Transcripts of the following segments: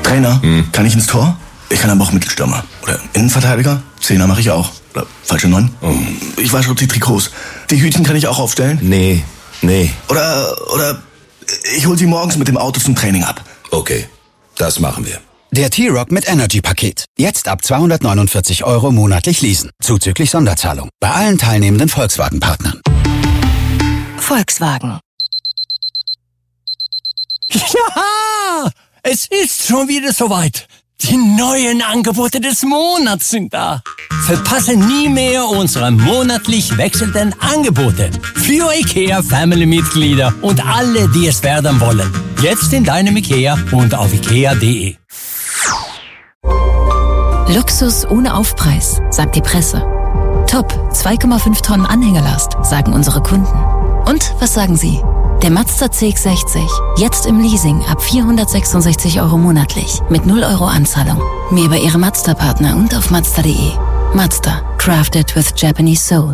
Trainer, kann ich ins Tor? Ich kann aber auch Mittelstürmer. Oder Innenverteidiger? Zehner mache ich auch. Oder falsche 9. Ich wasche die Trikots. Die Hütchen kann ich auch aufstellen? Nee. Oder ich hol sie morgens mit dem Auto zum Training ab. Okay, das machen wir. Der T-Rock mit Energy-Paket. Jetzt ab 249 € monatlich leasen. Zuzüglich Sonderzahlung. Bei allen teilnehmenden Volkswagen-Partnern. Volkswagen. Ja, es ist schon wieder soweit. Die neuen Angebote des Monats sind da. Verpasse nie mehr unsere monatlich wechselnden Angebote. Für IKEA-Family-Mitglieder und alle, die es werden wollen. Jetzt in deinem IKEA und auf ikea.de. Luxus ohne Aufpreis, sagt die Presse. Top, 2,5 Tonnen Anhängerlast, sagen unsere Kunden. Und was sagen Sie? Der Mazda CX-60, jetzt im Leasing ab 466 € monatlich, mit 0 € Anzahlung. Mehr bei Ihrem Mazda-Partner und auf Mazda.de. Mazda, crafted with Japanese soul.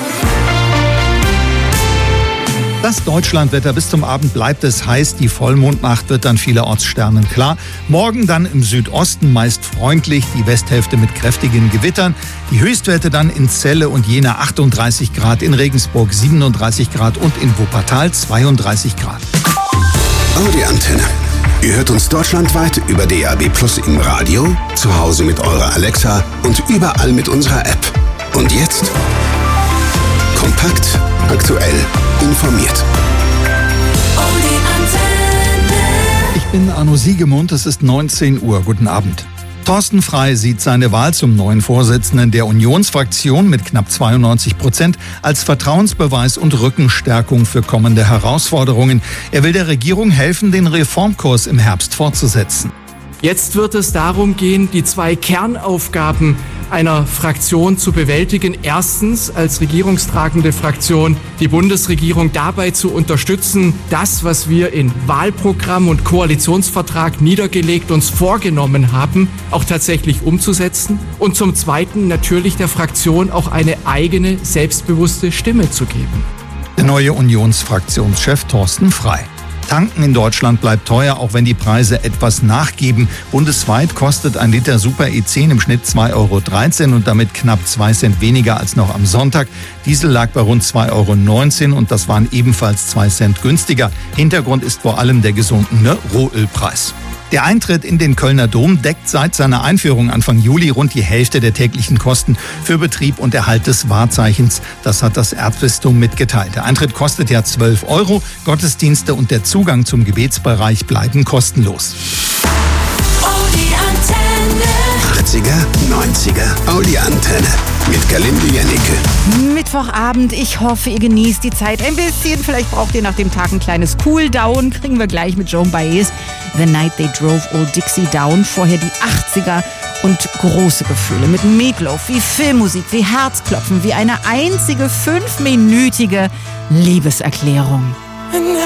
Das Deutschlandwetter bis zum Abend bleibt es heiß. Die Vollmondnacht wird dann vielerorts sternenklar. Morgen dann im Südosten meist freundlich, die Westhälfte mit kräftigen Gewittern. Die Höchstwerte dann in Celle und Jena 38 Grad, in Regensburg 37 Grad und in Wuppertal 32 Grad. Audi Antenne. Ihr hört uns deutschlandweit über DAB+ im Radio, zu Hause mit eurer Alexa und überall mit unserer App. Und jetzt kompakt, aktuell, informiert. Ich bin Arno Siegemund, es ist 19 Uhr. Guten Abend. Thorsten Frey sieht seine Wahl zum neuen Vorsitzenden der Unionsfraktion mit knapp 92% als Vertrauensbeweis und Rückenstärkung für kommende Herausforderungen. Er will der Regierung helfen, den Reformkurs im Herbst fortzusetzen. Jetzt wird es darum gehen, die 2 Kernaufgaben einer Fraktion zu bewältigen. Erstens, als regierungstragende Fraktion die Bundesregierung dabei zu unterstützen, das, was wir in Wahlprogramm und Koalitionsvertrag niedergelegt uns vorgenommen haben, auch tatsächlich umzusetzen. Und zum Zweiten natürlich der Fraktion auch eine eigene, selbstbewusste Stimme zu geben. Der neue Unionsfraktionschef Thorsten Frey. Tanken in Deutschland bleibt teuer, auch wenn die Preise etwas nachgeben. Bundesweit kostet ein Liter Super E10 im Schnitt 2,13 € und damit knapp 2 Cent weniger als noch am Sonntag. Diesel lag bei rund 2,19 € und das waren ebenfalls 2 Cent günstiger. Hintergrund ist vor allem der gesunkene Rohölpreis. Der Eintritt in den Kölner Dom deckt seit seiner Einführung Anfang Juli rund die Hälfte der täglichen Kosten für Betrieb und Erhalt des Wahrzeichens. Das hat das Erzbistum mitgeteilt. Der Eintritt kostet ja 12 €. Gottesdienste und der Zugang zum Gebetsbereich bleiben kostenlos. 80er, 90er, Audi Antenne mit Galinde Jennecke. Mittwochabend, ich hoffe, ihr genießt die Zeit ein bisschen. Vielleicht braucht ihr nach dem Tag ein kleines Cooldown. Kriegen wir gleich mit Joan Baez. The Night They Drove Old Dixie Down. Vorher die 80er und große Gefühle mit Meatloaf, wie Filmmusik, wie Herzklopfen, wie eine einzige 5-minütige Liebeserklärung.